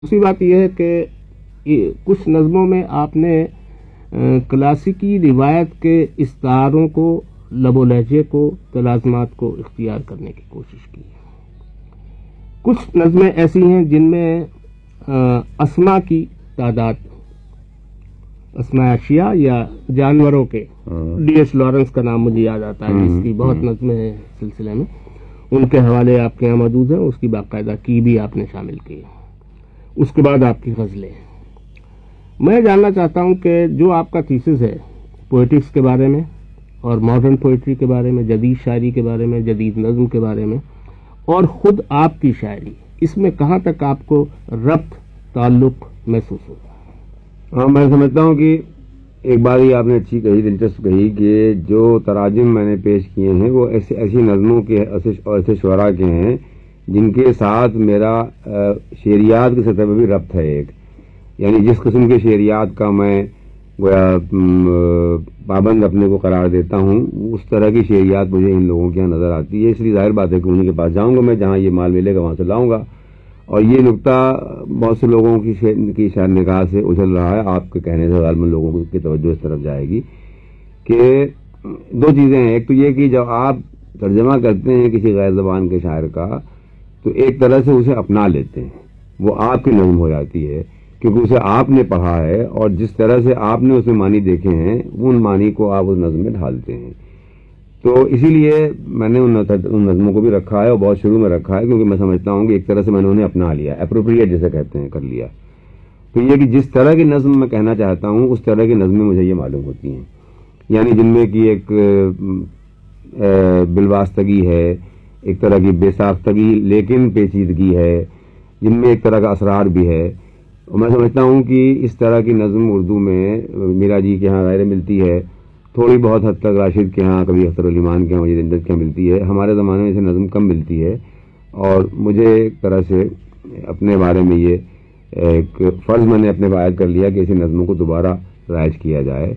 دوسری بات یہ ہے کہ کچھ نظموں میں آپ نے کلاسیکی روایت کے استعاروں کو، لب و لہجے کو، تلازمات کو اختیار کرنے کی کوشش کی ہے۔ کچھ نظمیں ایسی ہیں جن میں اسما کی تعداد، اسماء اشیاء یا جانوروں کے، ڈی ایس لارنس کا نام مجھے یاد آتا ہے جس کی بہت نظمیں ہیں سلسلے میں، ان کے حوالے آپ کے یہاں موجود ہیں، اس کی باقاعدہ کی بھی آپ نے شامل کی ہے۔ اس کے بعد آپ کی غزلیں۔ میں جاننا چاہتا ہوں کہ جو آپ کا تھیسس ہے پوئٹکس کے بارے میں اور ماڈرن پوئٹری کے بارے میں، جدید شاعری کے بارے میں، جدید نظم کے بارے میں، اور خود آپ کی شاعری، اس میں کہاں تک آپ کو ربط، تعلق محسوس ہوتا ہے؟ ہاں، میں سمجھتا ہوں کہ ایک بات ہی آپ نے اچھی کہی، دلچسپ کہی، کہ جو تراجم میں نے پیش کیے ہیں وہ ایسی نظموں کے اور ایسے شعراء کے ہیں جن کے ساتھ میرا شعریات کی سطح پہ بھی ربط ہے ایک، یعنی جس قسم کے شعریات کا میں گویا پابند اپنے کو قرار دیتا ہوں، اس طرح کی شعریات مجھے ان لوگوں کے یہاں نظر آتی ہے۔ اس لیے ظاہر بات ہے کہ انہیں کے پاس جاؤں گا میں، جہاں یہ مال ملے گا وہاں سے لاؤں گا۔ اور یہ نقطہ بہت سے لوگوں کی شاید نگاہ سے اچھل رہا ہے، آپ کے کہنے سے غالباً لوگوں کی توجہ اس طرف جائے گی کہ دو چیزیں ہیں۔ ایک تو یہ کہ جب آپ ترجمہ کرتے ہیں کسی غیر زبان کے شاعر کا تو ایک طرح سے اسے اپنا لیتے ہیں، وہ آپ کی نظم ہو جاتی ہے کیونکہ اسے آپ نے پڑھا ہے اور جس طرح سے آپ نے اس میں معنی دیکھے ہیں ان معنی کو آپ اس نظم میں ڈھالتے ہیں۔ تو اسی لیے میں نے ان نظموں کو بھی رکھا ہے اور بہت شروع میں رکھا ہے، کیونکہ میں سمجھتا ہوں کہ ایک طرح سے میں نے انہیں اپنا لیا، اپروپریٹ جسے کہتے ہیں، کر لیا۔ تو یہ کہ جس طرح کی نظم میں کہنا چاہتا ہوں اس طرح کی نظمیں مجھے یہ معلوم ہوتی ہیں، یعنی جن میں کی ایک بالواسطگی ہے، ایک طرح کی بے ساختگی لیکن پیچیدگی ہے، جن میں ایک طرح کا اسرار بھی ہے۔ اور میں سمجھتا ہوں کہ اس طرح کی نظم اردو میں میرا جی کے ہاں غیر ملتی ہے، تھوڑی بہت حد تک راشد کے ہاں، کبھی اختر علی مان کے ہاں، مجھے زندت کے ہاں ملتی ہے۔ ہمارے زمانے میں اسے نظم کم ملتی ہے اور مجھے ایک طرح سے اپنے بارے میں یہ ایک فرض میں نے اپنے عائد کر لیا کہ ایسی نظموں کو دوبارہ رائج کیا جائے۔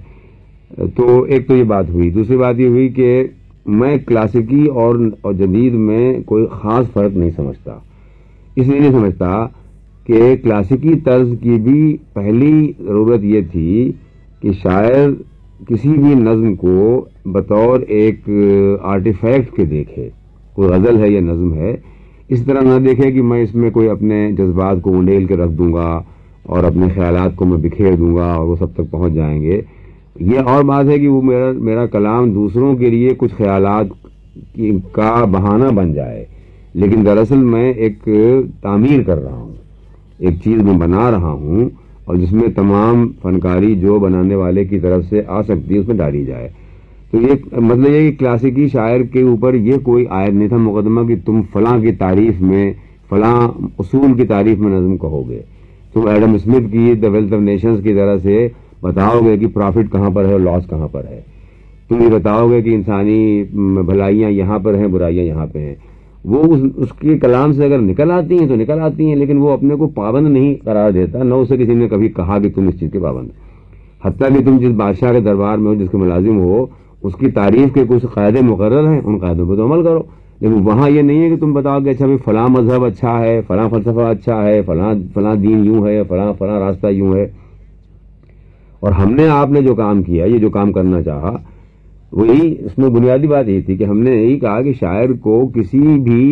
تو ایک تو یہ بات ہوئی۔ دوسری بات یہ ہوئی کہ میں کلاسیکی اور جدید میں کوئی خاص فرق نہیں سمجھتا۔ اس لیے نہیں سمجھتا کہ کلاسیکی طرز کی بھی پہلی ضرورت یہ تھی کہ شاعر کسی بھی نظم کو بطور ایک آرٹیفیکٹ کے دیکھے، کوئی غزل ہے یا نظم ہے، اس طرح نہ دیکھے کہ میں اس میں کوئی اپنے جذبات کو انڈیل کے رکھ دوں گا اور اپنے خیالات کو میں بکھیر دوں گا اور وہ سب تک پہنچ جائیں گے۔ یہ اور بات ہے کہ وہ میرا کلام دوسروں کے لیے کچھ خیالات کا بہانہ بن جائے، لیکن دراصل میں ایک تعمیر کر رہا ہوں، ایک چیز میں بنا رہا ہوں اور جس میں تمام فنکاری جو بنانے والے کی طرف سے آ سکتی ہے اس میں ڈالی جائے۔ تو یہ مطلب یہ کہ کلاسیکی شاعر کے اوپر یہ کوئی عائد نہیں تھا مقدمہ کہ تم فلاں کی تعریف میں، فلاں اصول کی تعریف میں نظم کہو گے، تم ایڈم اسمتھ کی دی ویلتھ آف نیشنز کی طرح سے بتاؤ گے کہ پرافٹ کہاں پر ہے اور لاس کہاں پر ہے، تم یہ بتاؤ گے کہ انسانی بھلائیاں یہاں پر ہیں، برائیاں یہاں پہ ہیں۔ وہ اس کے کلام سے اگر نکل آتی ہیں تو نکل آتی ہیں، لیکن وہ اپنے کو پابند نہیں قرار دیتا، نہ اسے کسی نے کبھی کہا کہ تم اس چیز کے پابند، حتیٰ کہ تم جس بادشاہ کے دربار میں ہو، جس کے ملازم ہو، اس کی تعریف کے کچھ قاعدے مقرر ہیں، ان قاعدوں پہ تو عمل کرو۔ لیکن وہاں یہ نہیں ہے کہ تم بتاؤ کہ اچھا فلاں مذہب اچھا ہے، فلاں فلسفہ اچھا ہے، فلاں دین یوں ہے، فلاں راستہ یوں ہے۔ اور ہم نے، آپ نے جو کام کیا، یہ جو کام کرنا چاہا، وہی اس میں بنیادی بات یہ تھی کہ ہم نے یہی کہا کہ شاعر کو کسی بھی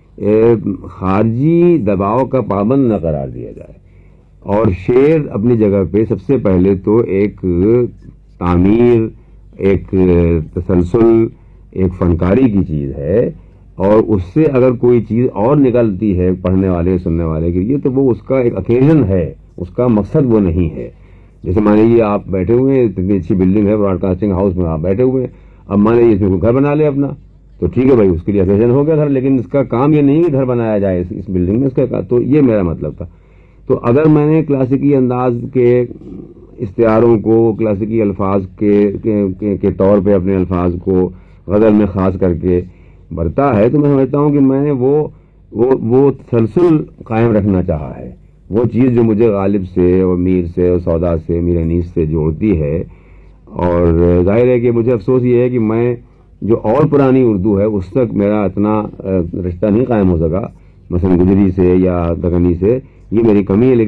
خارجی دباؤ کا پابند نہ قرار دیا جائے، اور شعر اپنی جگہ پہ سب سے پہلے تو ایک تعمیر، ایک تسلسل، ایک فنکاری کی چیز ہے، اور اس سے اگر کوئی چیز اور نکلتی ہے پڑھنے والے سننے والے کے لیے تو وہ اس کا ایک اوکیزن ہے، اس کا مقصد وہ نہیں ہے۔ جیسے مان لیجیے آپ بیٹھے ہوئے ہیں، اتنی اچھی بلڈنگ ہے، براڈ کاسٹنگ ہاؤس میں آپ بیٹھے ہوئے ہیں، اب مان لیجیے اس میں کوئی گھر بنا لے اپنا، تو ٹھیک ہے بھائی، اس کے لیے اوکیزن ہو گیا گھر، لیکن اس کا کام یہ نہیں کہ گھر بنایا جائے اس بلڈنگ میں، اس کا تو یہ میرا مطلب تھا۔ تو اگر میں نے کلاسیکی انداز کے استعاروں کو، کلاسیکی الفاظ کے طور پہ اپنے الفاظ کو غزل میں خاص کر کے برتا ہے، تو میں سمجھتا ہوں کہ میں نے وہ تسلسل قائم رکھنا چاہا ہے، وہ چیز جو مجھے غالب سے اور میر سے اور سودا سے، میر انیس سے جوڑتی ہے۔ اور ظاہر ہے کہ مجھے افسوس یہ ہے کہ میں جو اور پرانی اردو ہے اس تک میرا اتنا رشتہ نہیں قائم ہو سکا، مثلا گجری سے یا دکنی سے، یہ میری کمی ہے.